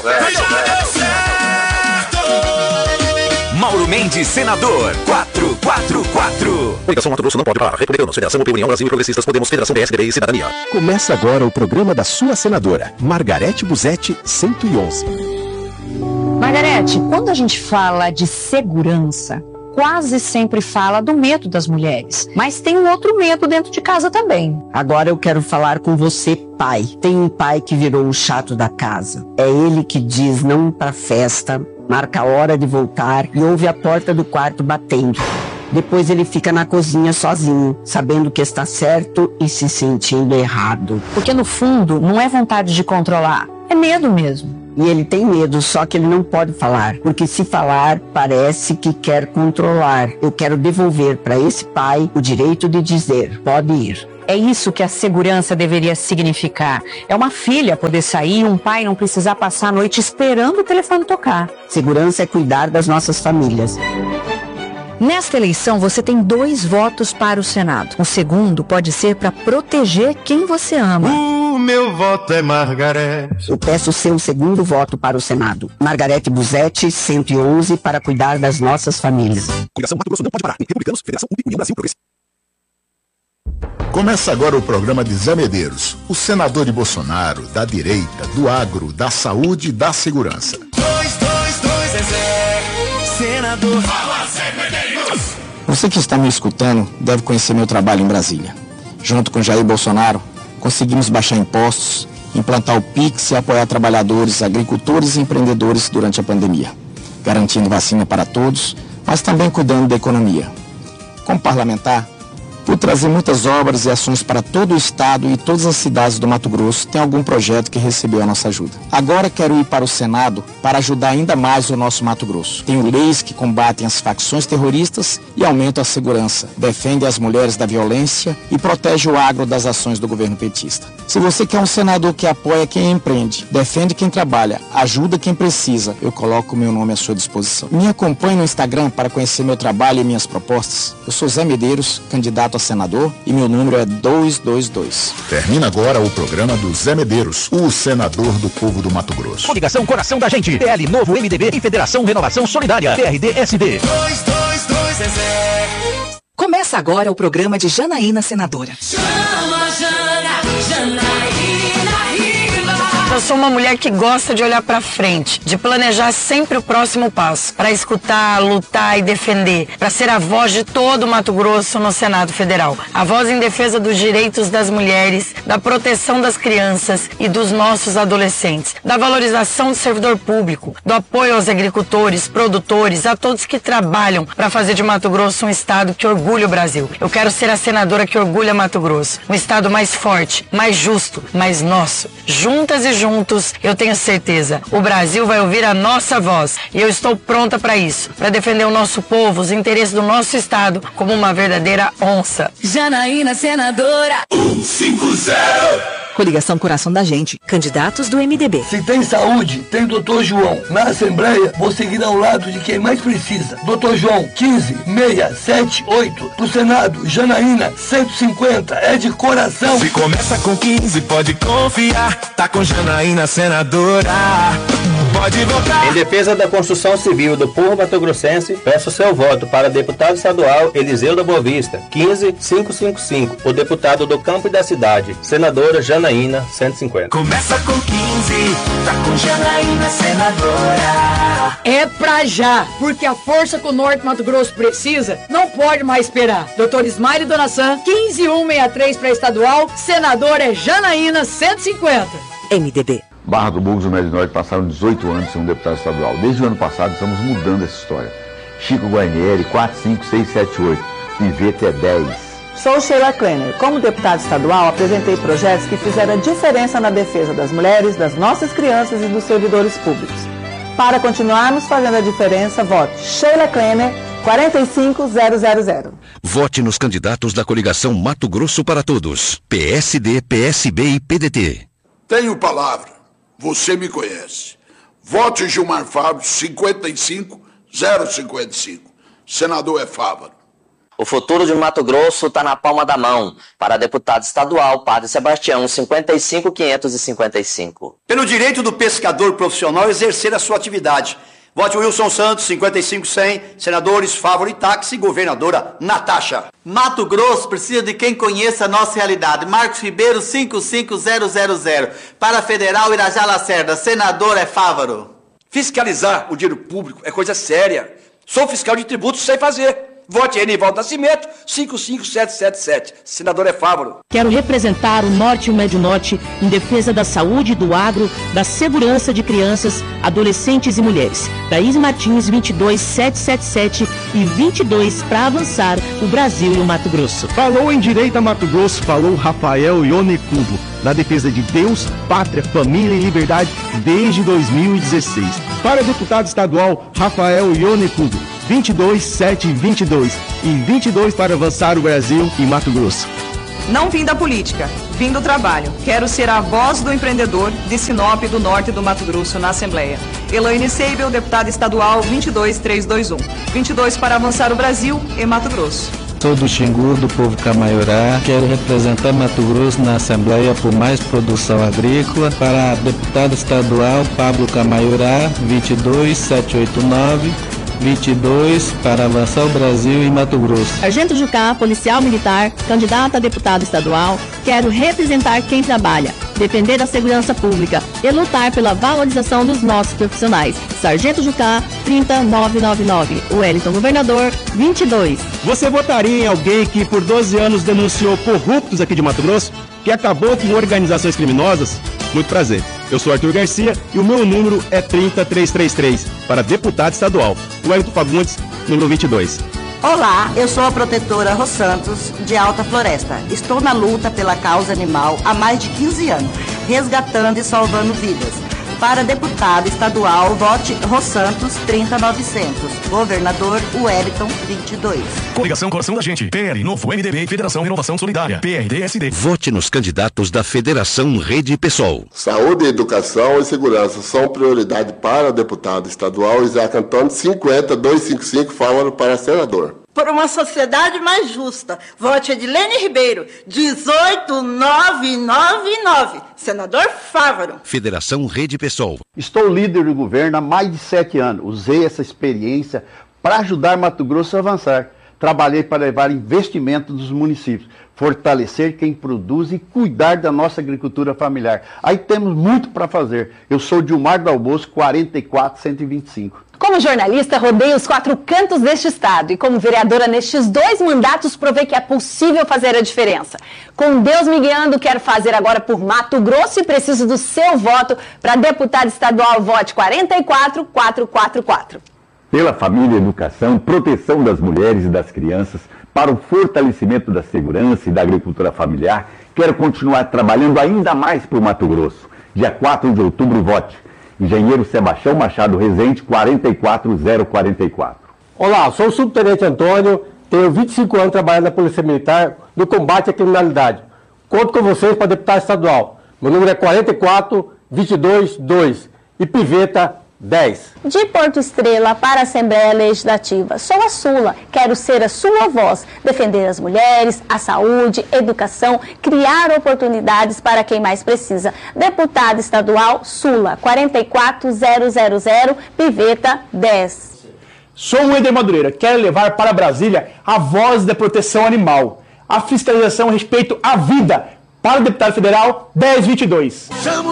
Mauro Mendes, senador, 444. Coligação Mato Grosso não pode parar. Republicanos, Federação UP, União Brasil e Progressistas, Podemos, Federação PSDB e Cidadania. Começa agora o programa da sua senadora, Margarete Busetti, 111. Margarete, quando a gente fala de segurança, quase sempre fala do medo das mulheres. Mas tem um outro medo dentro de casa também. Agora eu quero falar com você, pai. Tem um pai que virou o chato da casa. É ele que diz não pra festa, marca a hora de voltar e ouve a porta do quarto batendo. Depois ele fica na cozinha sozinho, sabendo que está certo e se sentindo errado. Porque no fundo não é vontade de controlar, é medo mesmo. E ele tem medo, só que ele não pode falar, porque se falar, parece que quer controlar. Eu quero devolver para esse pai o direito de dizer, pode ir. É isso que a segurança deveria significar. É uma filha poder sair e um pai não precisar passar a noite esperando o telefone tocar. Segurança é cuidar das nossas famílias. Nesta eleição, você tem 2 votos para o Senado. O segundo pode ser para proteger quem você ama. O meu voto é Margarete. Eu peço o seu segundo voto para o Senado. Margarete Busetti, 111, para cuidar das nossas famílias. Coligação Mato Grosso não pode parar. Republicanos, Federação UP, União Brasil, Progressistas. Começa agora o programa de Zé Medeiros, o senador de Bolsonaro, da direita, do agro, da saúde e da segurança. 222 é Zé, senador. Fala, Zé Medeiros. Você que está me escutando deve conhecer meu trabalho em Brasília. Junto com Jair Bolsonaro, conseguimos baixar impostos, implantar o PIX e apoiar trabalhadores, agricultores e empreendedores durante a pandemia, garantindo vacina para todos, mas também cuidando da economia. Como parlamentar, por trazer muitas obras e ações para todo o estado e todas as cidades do Mato Grosso, tem algum projeto que recebeu a nossa ajuda. Agora quero ir para o Senado para ajudar ainda mais o nosso Mato Grosso. Tenho leis que combatem as facções terroristas e aumentam a segurança, defendem as mulheres da violência e protege o agro das ações do governo petista. Se você quer um senador que apoia quem empreende, defende quem trabalha, ajuda quem precisa, eu coloco o meu nome à sua disposição. Me acompanhe no Instagram para conhecer meu trabalho e minhas propostas. Eu sou Zé Medeiros, candidato a senador, e meu número é 222. Termina agora o programa do Zé Medeiros, o senador do povo do Mato Grosso. Coligação Coração da Gente, PL Novo MDB e Federação Renovação Solidária, PRD-SD. 222 é Zé. Começa agora o programa de Janaína Senadora. Chama, Janaína. Eu sou uma mulher que gosta de olhar pra frente, de planejar sempre o próximo passo, para escutar, lutar e defender, para ser a voz de todo o Mato Grosso no Senado Federal. A voz em defesa dos direitos das mulheres, da proteção das crianças e dos nossos adolescentes, da valorização do servidor público, do apoio aos agricultores, produtores, a todos que trabalham para fazer de Mato Grosso um estado que orgulha o Brasil. Eu quero ser a senadora que orgulha Mato Grosso, um estado mais forte, mais justo, mais nosso. Juntas e juntos, eu tenho certeza, o Brasil vai ouvir a nossa voz e eu estou pronta para isso, para defender o nosso povo, os interesses do nosso estado como uma verdadeira onça. Janaína Senadora 150. Coligação Coração da Gente, candidatos do MDB. Se tem saúde, tem Dr. João. Na Assembleia, vou seguir ao lado de quem mais precisa. Dr. João, 15678. Pro Senado, Janaína, 150. É de coração. Se começa com 15, pode confiar. Tá com Janaína Senadora. Pode votar. Em defesa da construção civil do povo matogrossense, peço seu voto para deputado estadual Eliseu da Boa Vista, 15555, o deputado do campo e da cidade, senadora Janaína, 150. Começa com 15, tá com Janaína Senadora. É pra já, porque a força que o Norte Mato Grosso precisa não pode mais esperar. Doutor Ismael Donassan, 15163 para estadual, senadora é Janaína, 150. MDB. Barra do Bugos e o Médio Norte passaram 18 anos sem um deputado estadual. Desde o ano passado estamos mudando essa história. Chico Guarnieri, 45678. Ivete é 10. Sou Sheila Klenner. Como deputada estadual, apresentei projetos que fizeram a diferença na defesa das mulheres, das nossas crianças e dos servidores públicos. Para continuarmos fazendo a diferença, vote Sheila Klenner, 45000. Vote nos candidatos da coligação Mato Grosso para Todos. PSD, PSB e PDT. Tenho palavra. Você me conhece. Vote Gilmar Fábio, 55055. Senador é Fávaro. O futuro de Mato Grosso está na palma da mão. Para deputado estadual, Padre Sebastião, 55.555. Pelo direito do pescador profissional exercer a sua atividade. Vote Wilson Santos, 55.100. Senadores Fávaro e Táxi. Governadora Natasha. Mato Grosso precisa de quem conheça a nossa realidade. Marcos Ribeiro, 55000. Para Federal, Irajá Lacerda. Senador é Fávaro. Fiscalizar o dinheiro público é coisa séria. Sou fiscal de tributos, sei fazer. Vote Enivaldo Nascimento, 55777. Senador é Fávaro. Quero representar o Norte e o Médio Norte em defesa da saúde, do agro, da segurança de crianças, adolescentes e mulheres. Thaís Martins, 22777 e 22 para avançar o Brasil e o Mato Grosso. Falou em Direita Mato Grosso, falou Rafael Ionecubo, na defesa de Deus, pátria, família e liberdade desde 2016. Para deputado estadual, Rafael Ionecubo, 22722 e 22 para avançar o Brasil e Mato Grosso. Não vim da política, vim do trabalho. Quero ser a voz do empreendedor de Sinop, do Norte do Mato Grosso, na Assembleia. Elaine Seibel, deputada estadual, 22321. 22 para avançar o Brasil e Mato Grosso. Sou do Xingu, do povo Camaiorá. Quero representar Mato Grosso na Assembleia por mais produção agrícola. Para deputado estadual, Pablo Camaiorá, 22789. 22 para avançar o Brasil e Mato Grosso. Sargento Jucá, policial militar, candidato a deputado estadual, quero representar quem trabalha, defender a segurança pública e lutar pela valorização dos nossos profissionais. Sargento Jucá, 30999. Wellington Governador, 22. Você votaria em alguém que por 12 anos denunciou corruptos aqui de Mato Grosso, que acabou com organizações criminosas? Muito prazer. Eu sou Arthur Garcia e o meu número é 30333 para deputado estadual. Wellington Fagundes, número 22. Olá, eu sou a protetora Ros Santos, de Alta Floresta. Estou na luta pela causa animal há mais de 15 anos, resgatando e salvando vidas. Para deputado estadual, vote Ros Santos, 30900. Governador, Wellington, 22. Coligação Coração da Gente, PL, Novo MDB e Federação Renovação Solidária, PRD-SD. Vote nos candidatos da Federação Rede PSOL. Saúde, educação e segurança são prioridade para deputado estadual. Isaac Antônio, 50255, Fávaro para senador. Por uma sociedade mais justa, vote Edilene Ribeiro, 18999. Senador Fávaro. Federação Rede PSOL. Estou líder do governo há mais de 7 anos. Usei essa experiência para ajudar Mato Grosso a avançar. Trabalhei para levar investimento dos municípios, fortalecer quem produz e cuidar da nossa agricultura familiar. Aí temos muito para fazer. Eu sou Dilmar Dalboço, 44125. Como jornalista, rodei os 4 cantos deste estado e como vereadora nestes 2 mandatos provei que é possível fazer a diferença. Com Deus me guiando, quero fazer agora por Mato Grosso e preciso do seu voto para deputado estadual. Vote 44444. Pela família, educação, proteção das mulheres e das crianças, para o fortalecimento da segurança e da agricultura familiar, quero continuar trabalhando ainda mais por Mato Grosso. Dia 4 de outubro, vote. Engenheiro Sebastião Machado Rezende, 44044. Olá, sou o subtenente Antônio, tenho 25 anos trabalhando na Polícia Militar no combate à criminalidade. Conto com vocês para deputado estadual. Meu número é 44222 e Piveta 10. De Porto Estrela para a Assembleia Legislativa, sou a Sula, quero ser a sua voz, defender as mulheres, a saúde, educação, criar oportunidades para quem mais precisa. Deputado estadual, Sula, 44000, Piveta 10. Sou o Eder Madureira, quero levar para Brasília a voz da proteção animal, a fiscalização a respeito à vida, para o deputado federal 1022.